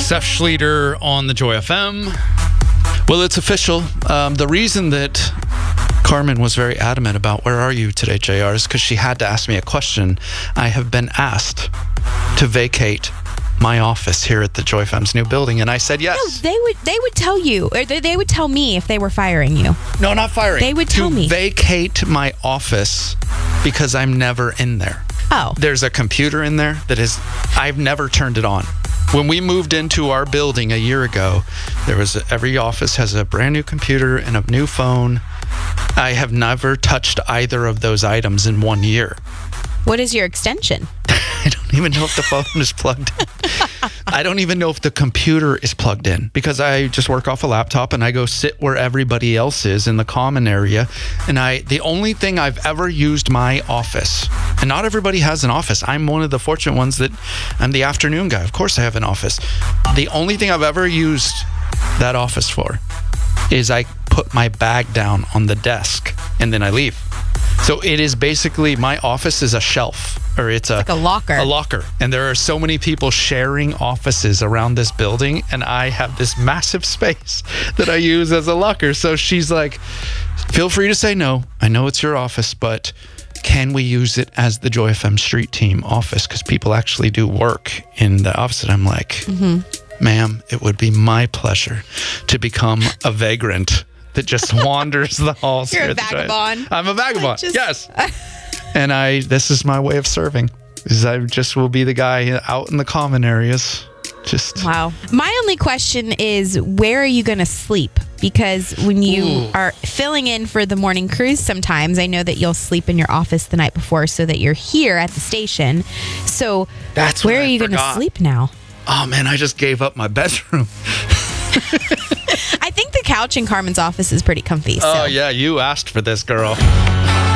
Seth Schleter on the Joy FM. Well, it's official. The reason that Carmen was very adamant about where are you today, JR, is because she had to ask me a question. I have been asked to vacate my office here at the Joy FM's new building, and I said yes. No, they would tell you, or they would tell me if they were firing you. No, not firing. They would tell me. To vacate my office because I'm never in there. Oh. There's a computer in there I've never turned it on. When we moved into our building a year ago, every office has a brand new computer and a new phone. I have never touched either of those items in 1 year. What is your extension? I don't even know if the phone is plugged in. I don't even know if the computer is plugged in because I just work off a laptop and I go sit where everybody else is in the common area. And the only thing I've ever used my office, and not everybody has an office. I'm one of the fortunate ones that I'm the afternoon guy. Of course I have an office. The only thing I've ever used that office for is I put my bag down on the desk and then I leave. So it is basically, my office is a shelf, or it's like a locker. A locker. And there are so many people sharing offices around this building, and I have this massive space that I use as a locker. So she's like, feel free to say no. I know it's your office, but can we use it as the Joy FM Street Team office? Because people actually do work in the office. And I'm like, ma'am, it would be my pleasure to become a vagrant that just wanders the halls. You're a vagabond. I'm a vagabond. Yes. And this is my way of serving. Is I just will be the guy out in the common areas. Wow. My only question is, where are you going to sleep? Because when you are filling in for the morning cruise, sometimes I know that you'll sleep in your office the night before so that you're here at the station. So where are you going to sleep now? Oh man, I just gave up my bedroom. I think the couch in Carmen's office is pretty comfy. So. Oh yeah, you asked for this, girl.